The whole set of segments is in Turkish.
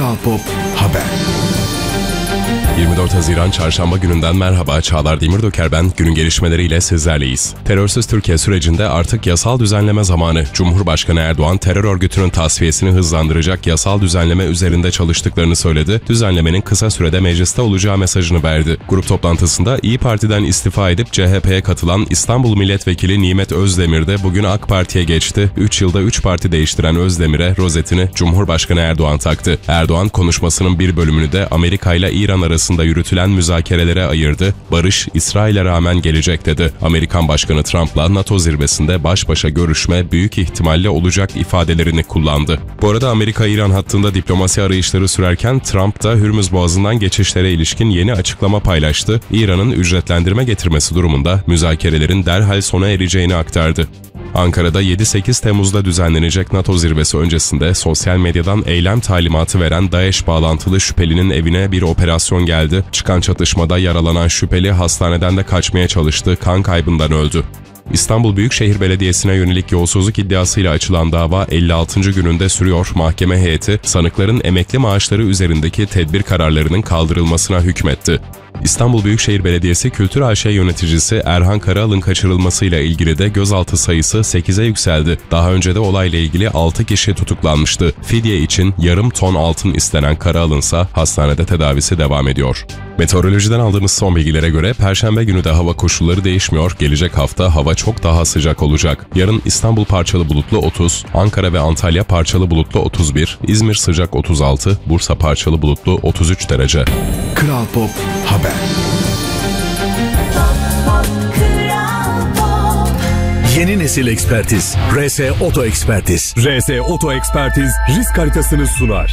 Kral Pop Haber. 24 Haziran Çarşamba gününden merhaba, Çağlar Demirdöker ben. Günün gelişmeleriyle sizlerleyiz. Terörsüz Türkiye sürecinde artık yasal düzenleme zamanı. Cumhurbaşkanı Erdoğan terör örgütünün tasfiyesini hızlandıracak yasal düzenleme üzerinde çalıştıklarını söyledi. Düzenlemenin kısa sürede mecliste olacağı mesajını verdi. Grup toplantısında İYİ Parti'den istifa edip CHP'ye katılan İstanbul Milletvekili Nimet Özdemir de bugün AK Parti'ye geçti. 3 yılda 3 parti değiştiren Özdemir'e rozetini Cumhurbaşkanı Erdoğan taktı. Erdoğan konuşmasının bir bölümünü de Amerika ile İran arasında yürütülen müzakerelere ayırdı. Barış, İsrail'e rağmen gelecek dedi. Amerikan Başkanı Trump'la NATO zirvesinde baş başa görüşme büyük ihtimalle olacak ifadelerini kullandı. Bu arada Amerika-İran hattında diplomasi arayışları sürerken Trump da Hürmüz Boğazı'ndan geçişlere ilişkin yeni açıklama paylaştı. İran'ın ücretlendirme getirmesi durumunda müzakerelerin derhal sona ereceğini aktardı. Ankara'da 7-8 Temmuz'da düzenlenecek NATO zirvesi öncesinde sosyal medyadan eylem talimatı veren DAEŞ bağlantılı şüphelinin evine bir operasyon geldi. Çıkan çatışmada yaralanan şüpheli hastaneden de kaçmaya çalıştı, kan kaybından öldü. İstanbul Büyükşehir Belediyesi'ne yönelik yolsuzluk iddiasıyla açılan dava 56. gününde sürüyor. Mahkeme heyeti sanıkların emekli maaşları üzerindeki tedbir kararlarının kaldırılmasına hükmetti. İstanbul Büyükşehir Belediyesi Kültür AŞ yöneticisi Erhan Karaal'ın kaçırılmasıyla ilgili de gözaltı sayısı 8'e yükseldi. Daha önce de olayla ilgili 6 kişi tutuklanmıştı. Fidye için yarım ton altın istenen Karaal'ın ise hastanede tedavisi devam ediyor. Meteorolojiden aldığımız son bilgilere göre Perşembe günü de hava koşulları değişmiyor. Gelecek hafta hava çok daha sıcak olacak. Yarın İstanbul parçalı bulutlu 30, Ankara ve Antalya parçalı bulutlu 31, İzmir sıcak 36, Bursa parçalı bulutlu 33 derece. Kral Pop Haber. Yeni nesil ekspertiz. RS Oto Ekspertiz. RS Oto Ekspertiz risk haritasını sunar.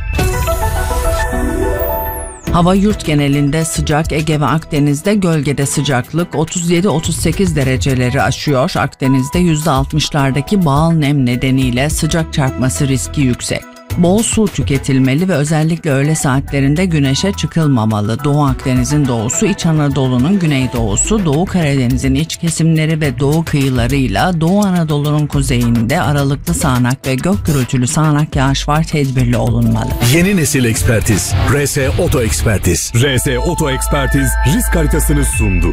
Hava yurt genelinde sıcak, Ege ve Akdeniz'de gölgede sıcaklık 37-38 dereceleri aşıyor. Akdeniz'de %60'lardaki bağıl nem nedeniyle sıcak çarpması riski yüksek. Bol su tüketilmeli ve özellikle öğle saatlerinde güneşe çıkılmamalı. Doğu Akdeniz'in doğusu, İç Anadolu'nun güneydoğusu, Doğu Karadeniz'in iç kesimleri ve doğu kıyılarıyla Doğu Anadolu'nun kuzeyinde aralıklı sağanak ve gök gürültülü sağanak yağış var, tedbirli olunmalı. Yeni nesil ekspertiz. RS Oto Ekspertiz. RS Oto Ekspertiz risk haritasını sundu.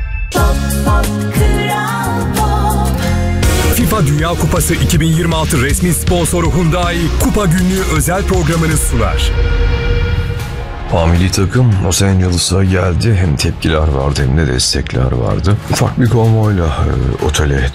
FIFA Dünya Kupası 2026 resmi sponsoru Hyundai Kupa Günlüğü özel programını sunar. Milli takım Los Angeles'a geldi. Hem tepkiler vardı hem de destekler vardı. Ufak bir konvoyla otele